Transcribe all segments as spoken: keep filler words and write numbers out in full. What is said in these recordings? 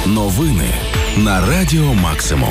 Новини на Радіо Максимум.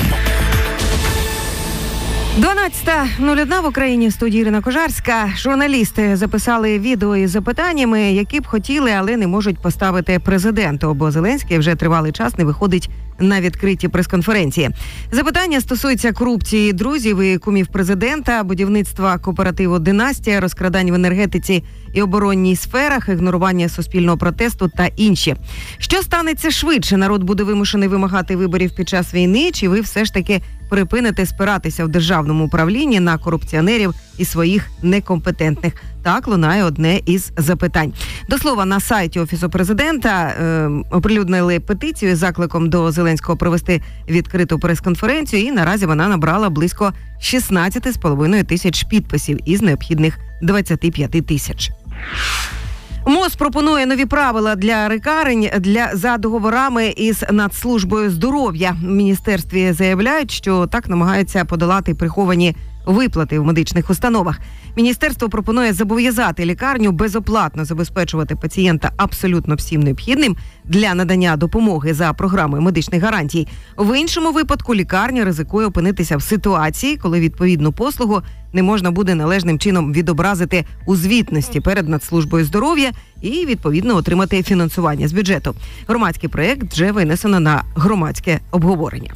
дванадцята нуль одна в Україні, в студії Ірина Кожарська. Журналісти записали відео із запитаннями, які б хотіли, але не можуть поставити президенту, бо Зеленський вже тривалий час не виходить на відкриті прес-конференції. Запитання стосуються корупції друзів і кумів президента, будівництва кооперативу «Династія», розкрадань в енергетиці і оборонній сферах, ігнорування суспільного протесту та інші. Що станеться швидше? Народ буде вимушений вимагати виборів під час війни, чи ви все ж таки припините спиратися в державному управлінні на корупціонерів і своїх некомпетентних? Так лунає одне із запитань. До слова, на сайті Офісу президента е, оприлюднили петицію з закликом до Зеленського провести відкриту прес-конференцію, і наразі вона набрала близько шістнадцять з половиною тисяч підписів із необхідних двадцять п'ять тисяч. МОЗ пропонує нові правила для лікарень для за договорами із Нацслужбою здоров'я. В міністерстві заявляють, що так намагаються подолати приховані виплати в медичних установах. Міністерство пропонує зобов'язати лікарню безоплатно забезпечувати пацієнта абсолютно всім необхідним для надання допомоги за програмою медичних гарантій. В іншому випадку лікарня ризикує опинитися в ситуації, коли відповідну послугу не можна буде належним чином відобразити у звітності перед Нацслужбою здоров'я і, відповідно, отримати фінансування з бюджету. Громадський проєкт вже винесено на громадське обговорення.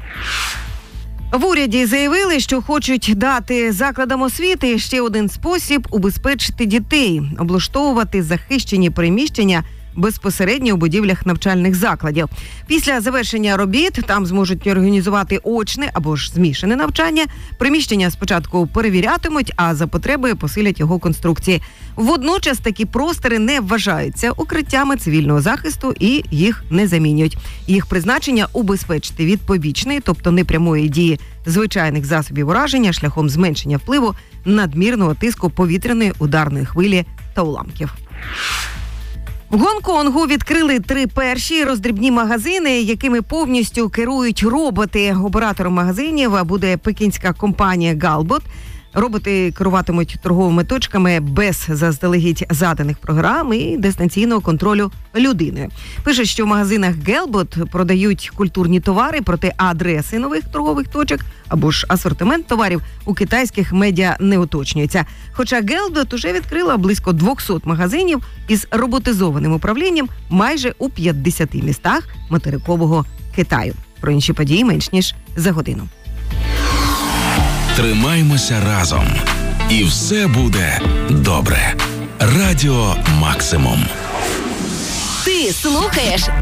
В уряді заявили, що хочуть дати закладам освіти ще один спосіб убезпечити дітей – облаштовувати захищені приміщення безпосередньо у будівлях навчальних закладів. Після завершення робіт там зможуть організувати очне або ж змішане навчання. Приміщення спочатку перевірятимуть, а за потреби посилять його конструкції. Водночас такі простори не вважаються укриттями цивільного захисту і їх не замінюють. Їх призначення – убезпечити від побічної, тобто непрямої дії звичайних засобів ураження шляхом зменшення впливу надмірного тиску повітряної ударної хвилі та уламків. В Гонконгу відкрили три перші роздрібні магазини, якими повністю керують роботи. Оператором магазинів буде пекінська компанія Галбот. Роботи керуватимуть торговими точками без заздалегідь заданих програм і дистанційного контролю людиною. Пише, що в магазинах Галбот продають культурні товари, проте адреси нових торгових точок або ж асортимент товарів у китайських медіа не уточнюється. Хоча Галбот уже відкрила близько двісті магазинів із роботизованим управлінням майже у п'ятдесяти містах материкового Китаю. Про інші події менш ніж за годину. Тримаймося разом. І все буде добре. Радіо Максимум. Ти слухаєш